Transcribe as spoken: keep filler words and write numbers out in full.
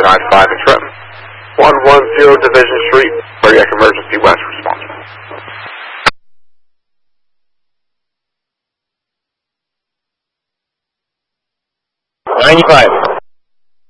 nine five in Trenton. one one zero Division Street, cardiac emergency west responsible. ninety-five.